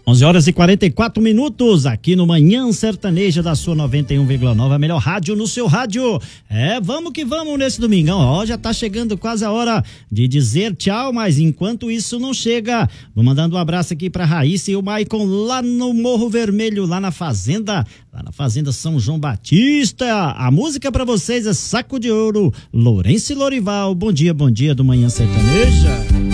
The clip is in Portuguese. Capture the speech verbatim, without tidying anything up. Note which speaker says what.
Speaker 1: onze horas e quarenta e quatro minutos, aqui no Manhã Sertaneja da sua noventa e um vírgula nove, a melhor rádio no seu rádio. É, vamos que vamos nesse domingão, ó, já tá chegando quase a hora de dizer tchau, mas enquanto isso não chega, vou mandando um abraço aqui pra Raíssa e o Maicon lá no Morro Vermelho, lá na Fazenda, lá na Fazenda São João Batista. A música pra vocês é Saco de Ouro, Lourenço e Lorival. Bom dia, bom dia do Manhã Sertaneja.